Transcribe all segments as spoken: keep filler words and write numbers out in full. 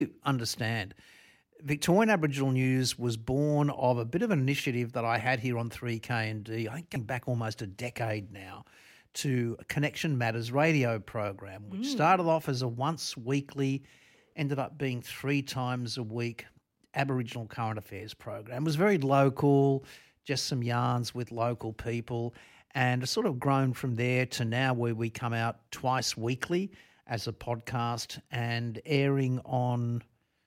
understand, Victorian Aboriginal News was born of a bit of an initiative that I had here on three K and D, I think going back almost a decade now, to a Connection Matters radio program, which mm. started off as a once weekly, ended up being three times a week Aboriginal current affairs program. It was very local, just some yarns with local people, and it's sort of grown from there to now where we come out twice weekly as a podcast and airing on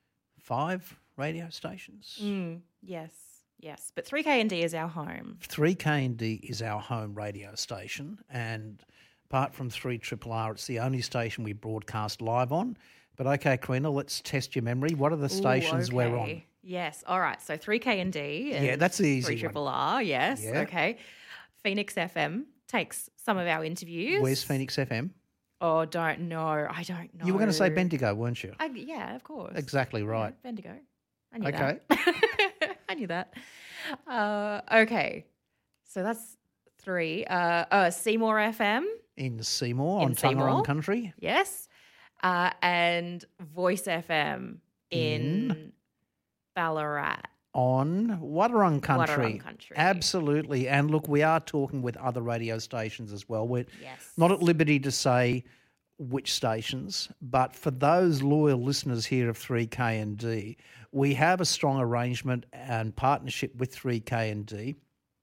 five radio stations. Mm, yes, yes. But three K and D is our home. three K and D is our home radio station, and apart from three R R R, it's the only station we broadcast live on. But okay, Karina, let's test your memory. What are the stations Ooh, okay. we're on? Yes, all right. So three K and D. Yeah, that's the easy three R R R, yes, yeah. okay. Phoenix F M takes some of our interviews. Where's Phoenix F M? Oh, don't know. I don't know. You were going to say Bendigo, weren't you? I, yeah, of course. Exactly right. Yeah, Bendigo. I knew okay. that. I knew that. Uh, okay. So that's three. Uh, uh, Seymour F M. In Seymour, in on Seymour. Tangaron Country. Yes. Uh, and Voice F M in, in Ballarat. On Wadawurrung Country. Wadawurrung Country. Absolutely. And look, we are talking with other radio stations as well. We're yes. not at liberty to say which stations, but for those loyal listeners here of three K and D, we have a strong arrangement and partnership with three K and D.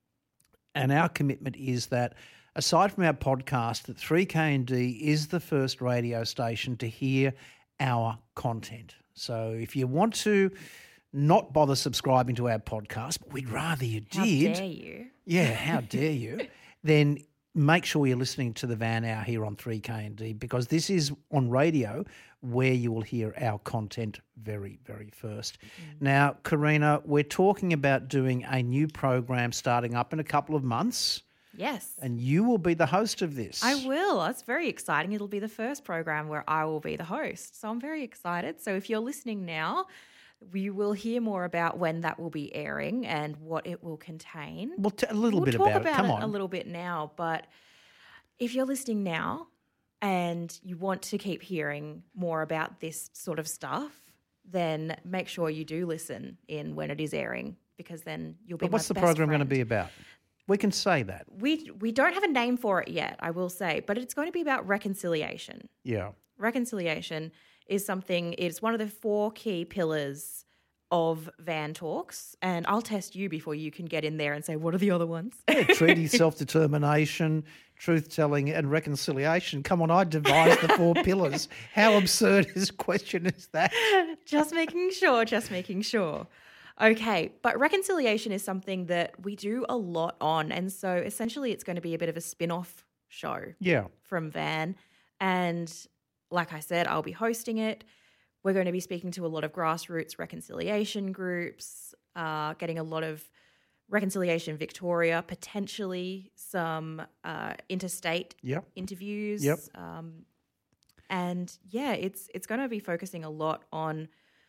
And our commitment is that aside from our podcast, that three K and D is the first radio station to hear our content. So if you want to not bother subscribing to our podcast, but we'd rather you did. How dare you? Yeah, how dare you? Then make sure you're listening to the Van Hour here on three K and D, because this is on radio where you will hear our content very, very first. Mm. Now, Karina, we're talking about doing a new program starting up in a couple of months. Yes. And you will be the host of this. I will. That's very exciting. It'll be the first program where I will be the host. So I'm very excited. So if you're listening now, we will hear more about when that will be airing and what it will contain. Well, t- a little we'll bit talk about, about it. Come it on. a little bit now, but if you're listening now and you want to keep hearing more about this sort of stuff, then make sure you do listen in when it is airing, because then you'll be But what's my the best program going to friend. be about? We can say that. We we don't have a name for it yet, I will say, but it's going to be about reconciliation. Yeah. Reconciliation is something, it's one of the four key pillars of Van Talks, and I'll test you before you can get in there and say, what are the other ones? Yeah, treaty, self-determination, truth-telling and reconciliation. Come on, I devised the four pillars. How absurd is question is that? Just making sure, just making sure. Okay, but reconciliation is something that we do a lot on, and so essentially it's going to be a bit of a spin-off show Yeah. from Van, and like I said, I'll be hosting it. We're going to be speaking to a lot of grassroots reconciliation groups, uh, getting a lot of Reconciliation Victoria, potentially some uh, interstate Yep. interviews. Yep. Um, and, yeah, it's it's going to be focusing a lot on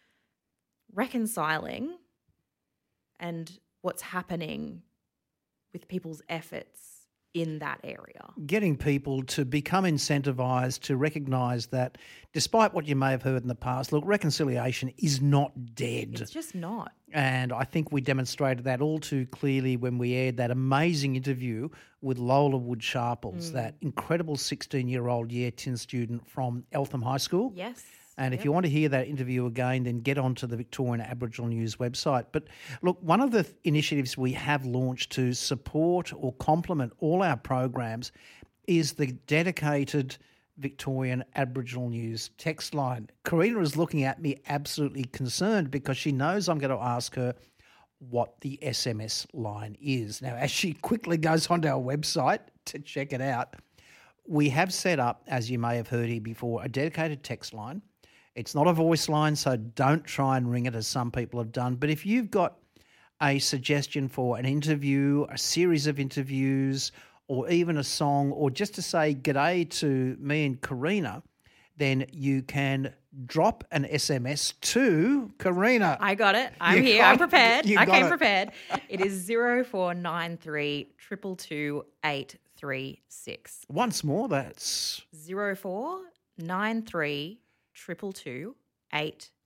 reconciling and what's happening with people's efforts in that area. Getting people to become incentivised to recognise that despite what you may have heard in the past, look, reconciliation is not dead. It's just not. And I think we demonstrated that all too clearly when we aired that amazing interview with Lola Wood Sharples, mm. that incredible sixteen-year-old Year ten student from Eltham High School. Yes. And yep. if you want to hear that interview again, then get onto the Victorian Aboriginal News website. But look, one of the th- initiatives we have launched to support or complement all our programs is the dedicated Victorian Aboriginal News text line. Karina is looking at me absolutely concerned because she knows I'm going to ask her what the S M S line is. Now, as she quickly goes onto our website to check it out, we have set up, as you may have heard here before, a dedicated text line. It's not a voice line, so don't try and ring it as some people have done. But if you've got a suggestion for an interview, a series of interviews, or even a song, or just to say g'day to me and Karina, then you can drop an S M S to Karina. I got it. I'm You here. got I'm it. prepared. You I got came it. prepared. It is zero four nine three two two two eight three six. Once more, that's Zero four nine three two two two eight